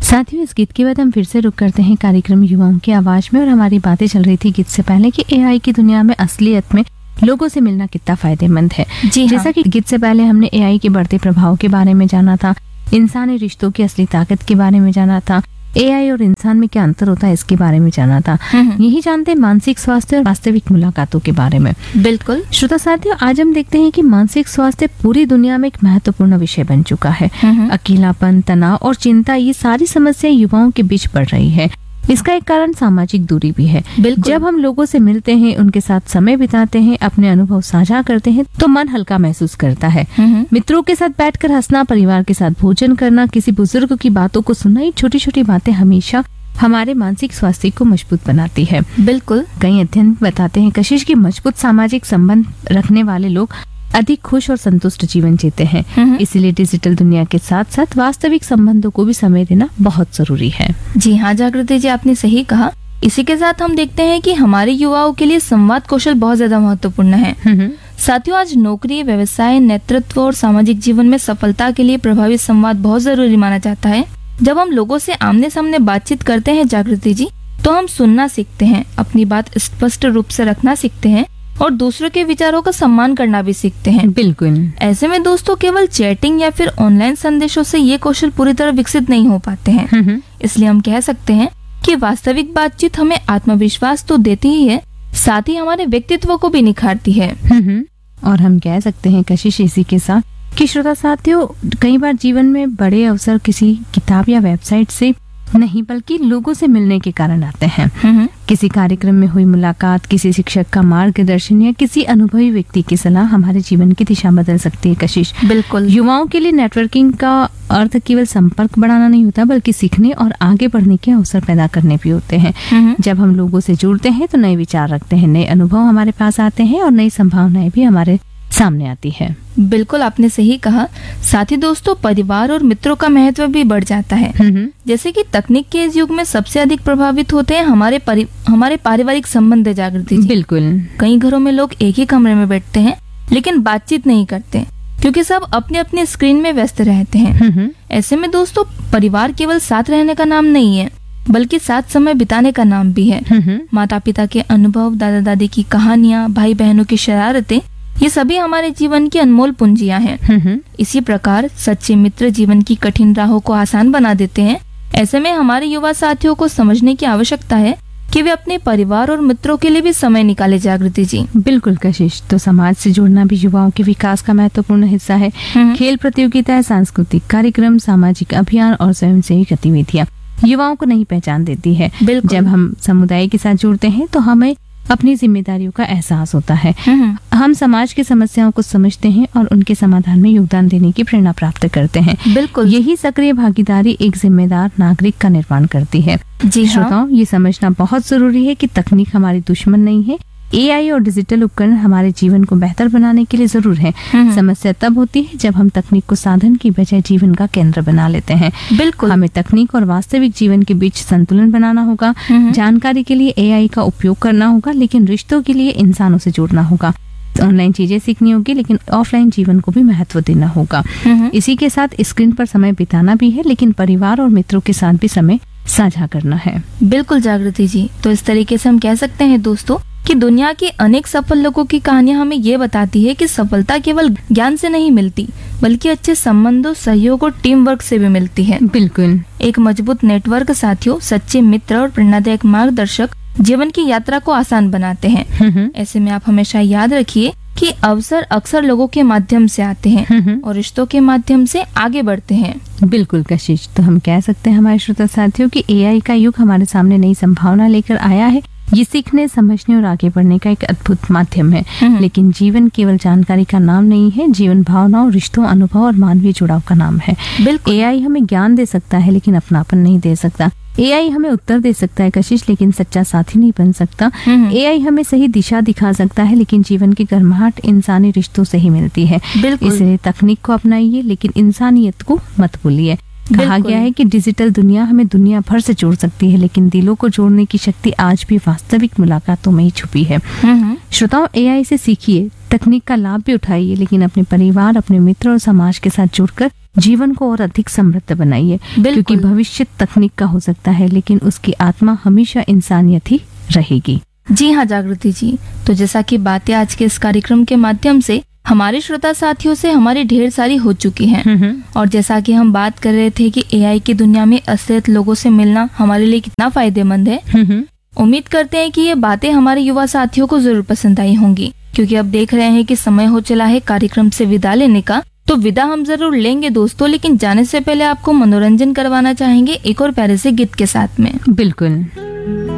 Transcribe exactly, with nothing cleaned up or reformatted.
साथियों, इस गीत के बाद हम फिर से रुक करते हैं कार्यक्रम युवाओं की आवाज में। और हमारी बातें चल रही थी गीत से पहले कि एआई की दुनिया में असलियत में लोगों से मिलना कितना फायदेमंद है। जी जैसा हाँ। कि गीत से पहले हमने एआई के बढ़ते प्रभाव के बारे में जाना था, इंसानी रिश्तों की असली ताकत के बारे में जाना था, एआई और इंसान में क्या अंतर होता है इसके बारे में जाना था। यही जानते हैं मानसिक स्वास्थ्य और वास्तविक मुलाकातों के बारे में। बिल्कुल श्रोता साथियों, आज हम देखते हैं कि मानसिक स्वास्थ्य पूरी दुनिया में एक महत्वपूर्ण विषय बन चुका है। अकेलापन, तनाव और चिंता, ये सारी समस्याएं युवाओं के बीच बढ़ रही है। इसका एक कारण सामाजिक दूरी भी है। जब हम लोगों से मिलते हैं, उनके साथ समय बिताते हैं, अपने अनुभव साझा करते हैं, तो मन हल्का महसूस करता है। मित्रों के साथ बैठकर हंसना, परिवार के साथ भोजन करना, किसी बुजुर्ग की बातों को सुनना, ये छोटी छोटी बातें हमेशा हमारे मानसिक स्वास्थ्य को मजबूत बनाती है। बिल्कुल कई अध्ययन बताते हैं कशिश की मजबूत सामाजिक संबंध रखने वाले लोग अधिक खुश और संतुष्ट जीवन जीते हैं। इसीलिए डिजिटल दुनिया के साथ साथ वास्तविक संबंधों को भी समय देना बहुत जरूरी है। जी हाँ जागृति जी, आपने सही कहा। इसी के साथ हम देखते हैं कि हमारे युवाओं के लिए संवाद कौशल बहुत ज्यादा महत्वपूर्ण है। साथियों, आज नौकरी, व्यवसाय, नेतृत्व और सामाजिक जीवन में सफलता के लिए प्रभावी संवाद बहुत जरूरी माना जाता है। जब हम लोगों से आमने सामने बातचीत करते हैं जागृति जी, तो हम सुनना सीखते हैं, अपनी बात स्पष्ट रूप से रखना सीखते हैं और दूसरों के विचारों का सम्मान करना भी सीखते हैं। बिल्कुल। ऐसे में दोस्तों, केवल चैटिंग या फिर ऑनलाइन संदेशों से ये कौशल पूरी तरह विकसित नहीं हो पाते हैं। इसलिए हम कह सकते हैं कि वास्तविक बातचीत हमें आत्मविश्वास तो देती ही है, साथ ही हमारे व्यक्तित्व को भी निखारती है। और हम कह सकते हैं कशिश इसी के साथ कि श्रोता साथियों, कई बार जीवन में बड़े अवसर किसी किताब या वेबसाइट से नहीं बल्कि लोगों से मिलने के कारण आते हैं। किसी कार्यक्रम में हुई मुलाकात, किसी शिक्षक का मार्गदर्शन या किसी अनुभवी व्यक्ति की सलाह हमारे जीवन की दिशा बदल सकती है। कशिश, बिल्कुल। युवाओं के लिए नेटवर्किंग का अर्थ केवल संपर्क बढ़ाना नहीं होता, बल्कि सीखने और आगे बढ़ने के अवसर पैदा करने भी होते हैं। जब हम लोगों से जुड़ते हैं तो नए विचार रखते हैं, नए अनुभव हमारे पास आते हैं और नई संभावनाएं भी हमारे सामने आती है। बिल्कुल, आपने सही कहा। साथ ही दोस्तों, परिवार और मित्रों का महत्व भी बढ़ जाता है। जैसे कि तकनीक के इस युग में सबसे अधिक प्रभावित होते हैं हमारे परि, हमारे पारिवारिक संबंध जागृति जी। बिल्कुल। कई घरों में लोग एक ही कमरे में बैठते हैं लेकिन बातचीत नहीं करते, क्योंकि सब अपने अपने स्क्रीन में व्यस्त रहते हैं। ऐसे में दोस्तों, परिवार केवल साथ रहने का नाम नहीं है, बल्कि साथ समय बिताने का नाम भी है। माता पिता के अनुभव, दादा दादी की कहानियाँ, भाई बहनों की शरारतें, ये सभी हमारे जीवन की अनमोल पूंजियां हैं। इसी प्रकार सच्चे मित्र जीवन की कठिन राहों को आसान बना देते हैं। ऐसे में हमारे युवा साथियों को समझने की आवश्यकता है कि वे अपने परिवार और मित्रों के लिए भी समय निकाले जागृति जी। बिल्कुल कशिश, तो समाज से जुड़ना भी युवाओं के विकास का महत्वपूर्ण हिस्सा है। खेल प्रतियोगिताएं, सांस्कृतिक कार्यक्रम, सामाजिक अभियान और स्वयंसेवी गतिविधियां युवाओं को नई पहचान देती है। जब हम समुदाय के साथ जुड़ते हैं तो हमें अपनी जिम्मेदारियों का एहसास होता है। हम समाज की समस्याओं को समझते हैं और उनके समाधान में योगदान देने की प्रेरणा प्राप्त करते हैं। बिल्कुल। यही सक्रिय भागीदारी एक जिम्मेदार नागरिक का निर्माण करती है। जी हाँ। श्रोताओं, ये समझना बहुत जरूरी है कि तकनीक हमारी दुश्मन नहीं है। एआई और डिजिटल उपकरण हमारे जीवन को बेहतर बनाने के लिए जरूर है। समस्या तब होती है जब हम तकनीक को साधन की बजाय जीवन का केंद्र बना लेते हैं। बिल्कुल। हमें तकनीक और वास्तविक जीवन के बीच संतुलन बनाना होगा। जानकारी के लिए एआई का उपयोग करना होगा, लेकिन रिश्तों के लिए इंसानों से जुड़ना होगा। ऑनलाइन चीजें सीखनी होगी, लेकिन ऑफलाइन जीवन को भी महत्व देना होगा। इसी के साथ स्क्रीन पर समय बिताना भी है, लेकिन परिवार और मित्रों के साथ भी समय साझा करना है। बिल्कुल जागृति जी, तो इस तरीके से हम कह सकते हैं दोस्तों कि दुनिया के अनेक सफल लोगों की कहानियां हमें ये बताती है कि सफलता केवल ज्ञान से नहीं मिलती, बल्कि अच्छे संबंधों, सहयोग और टीम वर्क से भी मिलती है। बिल्कुल। एक मजबूत नेटवर्क साथियों, सच्चे मित्र और प्रेरणादायक मार्गदर्शक जीवन की यात्रा को आसान बनाते हैं। ऐसे में आप हमेशा याद रखिए कि अवसर अक्सर लोगों के माध्यम से आते हैं और रिश्तों के माध्यम से आगे बढ़ते हैं। बिल्कुल कशिश, तो हम कह सकते हैं हमारे श्रोता साथियों कि एआई का युग हमारे सामने नई संभावना लेकर आया है। ये सीखने, समझने और आगे बढ़ने का एक अद्भुत माध्यम है। लेकिन जीवन केवल जानकारी का नाम नहीं है। जीवन भावनाओं, रिश्तों, अनुभव और मानवीय जुड़ाव का नाम है। बिल्कुल। एआई हमें ज्ञान दे सकता है, लेकिन अपनापन नहीं दे सकता। एआई हमें उत्तर दे सकता है कशिश, लेकिन सच्चा साथी नहीं बन सकता। एआई हमें सही दिशा दिखा सकता है, लेकिन जीवन की गर्माहट इंसानी रिश्तों से ही मिलती है। इसलिए तकनीक को अपनाइए, लेकिन इंसानियत को मत भूलिए। कहा बिल्कुल। गया है कि डिजिटल दुनिया हमें दुनिया भर से जोड़ सकती है, लेकिन दिलों को जोड़ने की शक्ति आज भी वास्तविक मुलाकातों में ही छुपी है। हम्म, श्रोताओं, एआई से सीखिए, तकनीक का लाभ भी उठाइए, लेकिन अपने परिवार, अपने मित्र और समाज के साथ जुड़कर जीवन को और अधिक समृद्ध बनाइए, बिल्कुल। क्योंकि भविष्य तकनीक का हो सकता है, लेकिन उसकी आत्मा हमेशा इंसानियत ही रहेगी। जी हाँ जागृति जी, तो जैसा कि बातें आज के इस कार्यक्रम के माध्यम से हमारे श्रोता साथियों से हमारी ढेर सारी हो चुकी हैं, और जैसा कि हम बात कर रहे थे कि एआई की दुनिया में असलियत लोगों से मिलना हमारे लिए कितना फायदेमंद है। उम्मीद करते हैं कि ये बातें हमारे युवा साथियों को जरूर पसंद आई होंगी, क्योंकि अब देख रहे हैं कि समय हो चला है कार्यक्रम से विदा लेने का। तो विदा हम जरूर लेंगे दोस्तों, लेकिन जाने से पहले आपको मनोरंजन करवाना चाहेंगे एक और प्यारे से गीत के साथ में। बिल्कुल।